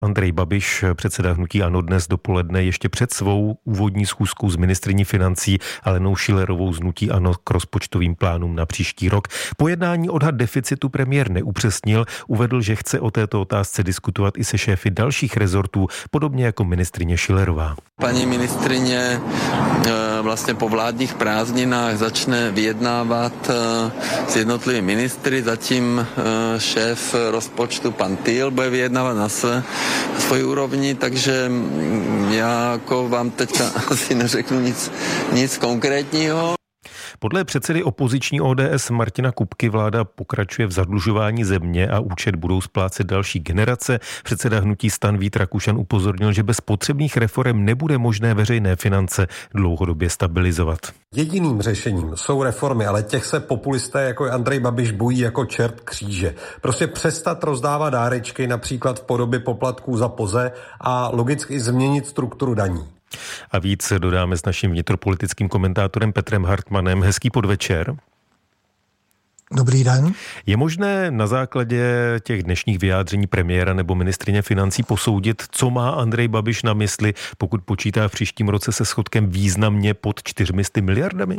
Andrej Babiš, předseda hnutí ANO, dnes dopoledne ještě před svou úvodní schůzkou s ministryní financí Alenou Schillerovou z hnutí ANO k rozpočtovým plánům na příští rok. Po jednání odhad deficitu premiér neupřesnil, uvedl, že chce o této otázce diskutovat i se šéfy dalších rezortů, podobně jako ministryně Schillerová. Paní ministryně vlastně po vládních prázdninách začne vyjednávat s jednotlivými ministry, zatím šéf rozpočtu pan Týl bude vyjednávat na svoji úrovni, takže já jako vám teďka asi neřeknu nic konkrétního. Podle předsedy opoziční ODS Martina Kupky vláda pokračuje v zadlužování země a účet budou splácet další generace. Předseda hnutí STAN Vít Rakušan upozornil, že bez potřebných reforem nebude možné veřejné finance dlouhodobě stabilizovat. Jediným řešením jsou reformy, ale těch se populisté jako Andrej Babiš bojí jako čert kříže. Prostě přestat rozdávat dárečky, například v podobě poplatků za POZE, a logicky změnit strukturu daní. A víc dodáme s naším vnitropolitickým komentátorem Petrem Hartmanem. Hezký podvečer. Dobrý den. Je možné na základě těch dnešních vyjádření premiéra nebo ministryně financí posoudit, co má Andrej Babiš na mysli, pokud počítá v příštím roce se schodkem významně pod 400 miliardami?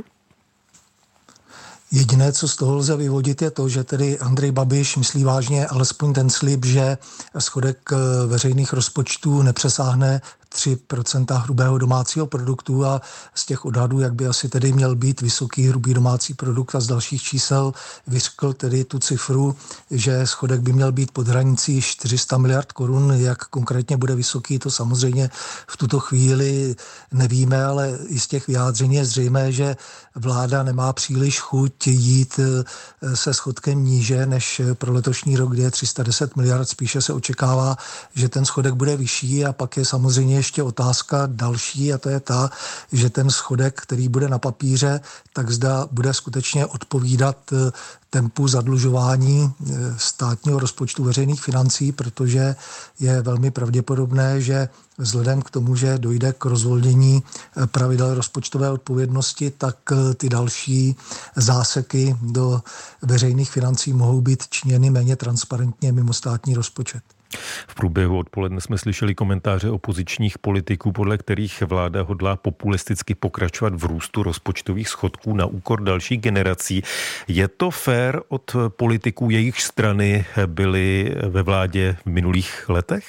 Jediné, co z toho lze vyvodit, je to, že tedy Andrej Babiš myslí vážně alespoň ten slib, že schodek veřejných rozpočtů nepřesáhne 3% hrubého domácího produktu, a z těch odhadů, jak by asi tedy měl být vysoký hrubý domácí produkt, a z dalších čísel vyřkl tedy tu cifru, že schodek by měl být pod hranicí 400 miliard korun. Jak konkrétně bude vysoký, to samozřejmě v tuto chvíli nevíme, ale i z těch vyjádření je zřejmé, že vláda nemá příliš chuť jít se schodkem níže než pro letošní rok, kde je 310 miliard. Spíše se očekává, že ten schodek bude vyšší, a pak je samozřejmě ještě otázka další, a to je ta, že ten schodek, který bude na papíře, tak zda bude skutečně odpovídat tempu zadlužování státního rozpočtu veřejných financí, protože je velmi pravděpodobné, že vzhledem k tomu, že dojde k rozvolnění pravidel rozpočtové odpovědnosti, tak ty další záseky do veřejných financí mohou být činěny méně transparentně mimo státní rozpočet. V průběhu odpoledne jsme slyšeli komentáře opozičních politiků, podle kterých vláda hodlá populisticky pokračovat v růstu rozpočtových schodků na úkor dalších generací. Je to fér od politiků, jejich strany byly ve vládě v minulých letech?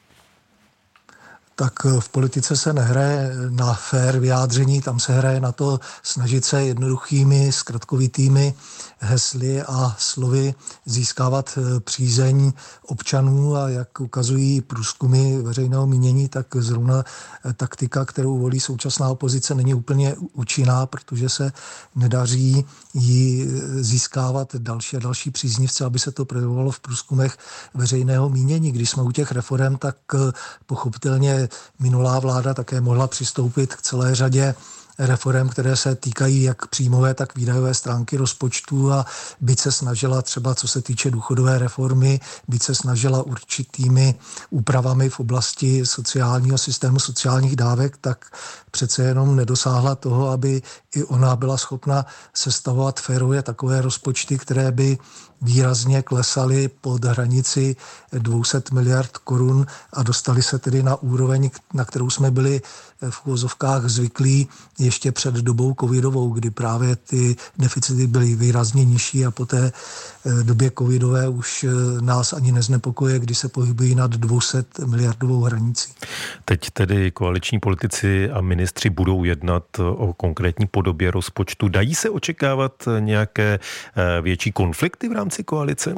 Tak v politice se nehraje na fér vyjádření, tam se hraje na to snažit se jednoduchými, zkratkovitými hesly a slovy získávat přízeň občanů, a jak ukazují průzkumy veřejného mínění, tak zrovna taktika, kterou volí současná opozice, není úplně účinná, protože se nedaří jí získávat další a další příznivce, aby se to projevovalo v průzkumech veřejného mínění. Když jsme u těch reforem, tak pochopitelně minulá vláda také mohla přistoupit k celé řadě reforem, které se týkají jak příjmové, tak výdajové stránky rozpočtu, a byť se snažila třeba, co se týče důchodové reformy, byť se snažila určitými úpravami v oblasti sociálního systému, sociálních dávek, tak přece jenom nedosáhla toho, aby i ona byla schopna sestavovat férově takové rozpočty, které by výrazně klesaly pod hranici 200 miliard korun a dostali se tedy na úroveň, na kterou jsme byli v uvozovkách zvyklí ještě před dobou covidovou, kdy právě ty deficity byly výrazně nižší, a po té době covidové už nás ani neznepokojuje, když se pohybují nad 200 miliardovou hranicí. Teď tedy koaliční politici a ministři budou jednat o konkrétní podobě rozpočtu. Dají se očekávat nějaké větší konflikty v rámci koalice?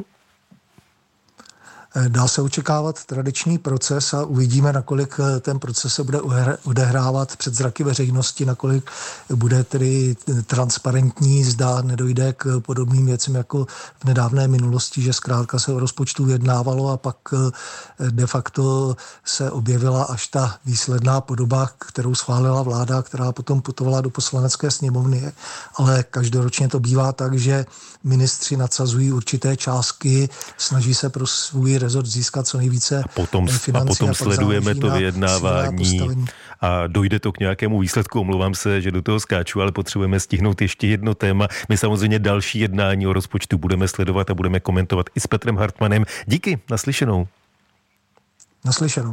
Dá se očekávat tradiční proces a uvidíme, nakolik ten proces se bude odehrávat před zraky veřejnosti, nakolik bude tedy transparentní, zda nedojde k podobným věcem jako v nedávné minulosti, že zkrátka se o rozpočtu vyjednávalo a pak de facto se objevila až ta výsledná podoba, kterou schválila vláda, která potom putovala do poslanecké sněmovny. Ale každoročně to bývá tak, že ministři nadsazují určité částky, snaží se pro svůj rezort získat co nejvíce financí. A potom sledujeme to vyjednávání a dojde to k nějakému výsledku. Omlouvám se, že do toho skáču, ale potřebujeme stihnout ještě jedno téma. My samozřejmě další jednání o rozpočtu budeme sledovat a budeme komentovat i s Petrem Hartmanem. Díky, naslyšenou. Naslyšenou.